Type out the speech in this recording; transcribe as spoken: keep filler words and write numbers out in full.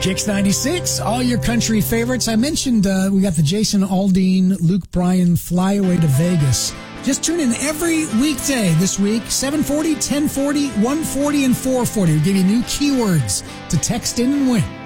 Kicks ninety-six, all your country favorites. I mentioned uh, we got the Jason Aldean, Luke Bryan flyaway to Vegas. Just tune in every weekday this week, seven forty, ten forty, one forty, and four forty. We'll give you new keywords to text in and win.